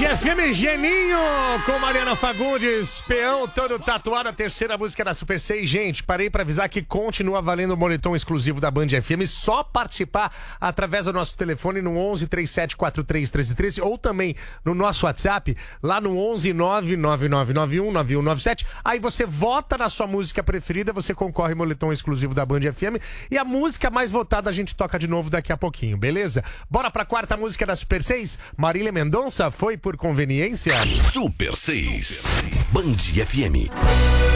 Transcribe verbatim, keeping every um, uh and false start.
F M Geninho com Mariana Fagundes, peão todo tatuado, a terceira música da Super seis. Gente, parei pra avisar que continua valendo o moletom exclusivo da Band F M, só participar através do nosso telefone no onze, trinta e sete, quarenta e três, treze, treze ou também no nosso WhatsApp, lá no onze, nove nove nove nove um, nove um nove sete. Aí você vota na sua música preferida, você concorre ao moletom exclusivo da Band F M e a música mais votada a gente toca de novo daqui a pouquinho, beleza? Bora pra quarta música da Super seis? Marília Mendonça, Foi por Conveniência? Super seis, Band F M.